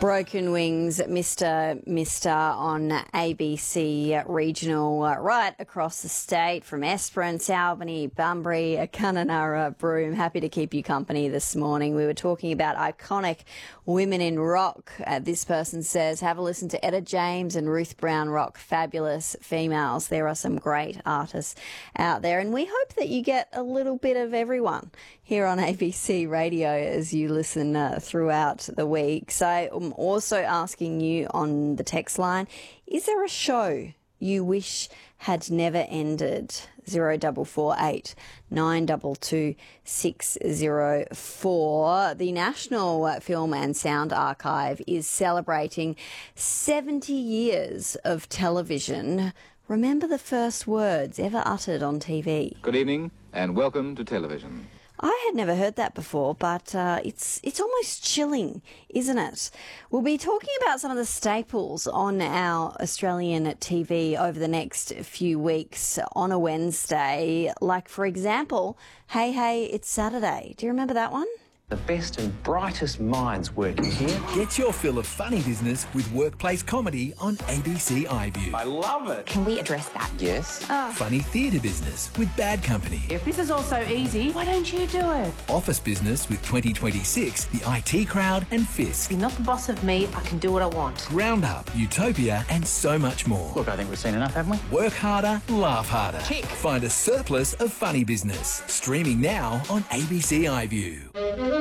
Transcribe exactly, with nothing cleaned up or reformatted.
Broken Wings, Mister Mister on A B C Regional, uh, right across the state from Esperance, Albany, Bunbury, Kununurra, Broome. Happy to keep you company this morning. We were talking about iconic women in rock. Uh, this person says, have a listen to Etta James and Ruth Brown Rock. Fabulous females. There are some great artists out there, and we hope that you get a little bit of everyone here on A B C Radio as you listen uh, throughout the week. So I'm also asking you on the text line, is there a show you wish had never ended? Zero double four eight nine double two six zero four. The National Film and Sound Archive is celebrating seventy years of television. Remember the first words ever uttered on T V? Good evening and welcome to television. I had never heard that before, but uh, it's it's almost chilling, isn't it? We'll be talking about some of the staples on our Australian T V over the next few weeks on a Wednesday. Like, for example, Hey Hey, It's Saturday. Do you remember that one? The best and brightest minds working here. Get your fill of funny business with workplace comedy on A B C iView. I love it. Can we address that? Yes. Oh. Funny theatre business with Bad Company. If this is all so easy, why don't you do it? Office business with twenty twenty-six, the I T Crowd and Fisk. You're not the boss of me, I can do what I want. Round Up, Utopia and so much more. Look, I think we've seen enough, haven't we? Work harder, laugh harder. Tick. Find a surplus of funny business. Streaming now on A B C iView.